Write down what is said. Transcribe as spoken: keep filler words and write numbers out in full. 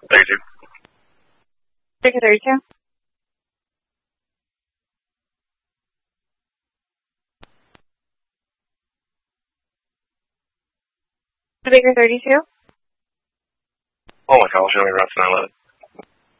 thirty-two. Baker thirty-two. Baker thirty-two. Oh my call, showing routes nine eleven.